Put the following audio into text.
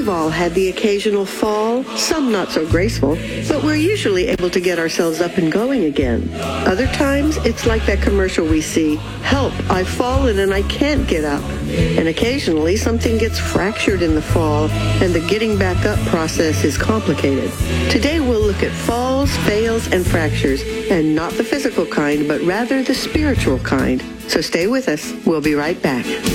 We've all had the occasional fall, some not so graceful, but we're usually able to get ourselves up and going again. Other times, it's like that commercial we see, "Help, I've fallen and I can't get up." And occasionally, something gets fractured in the fall, and the getting back up process is complicated. Today, we'll look at falls, fails, and fractures, and not the physical kind, but rather the spiritual kind. So stay with us. We'll be right back.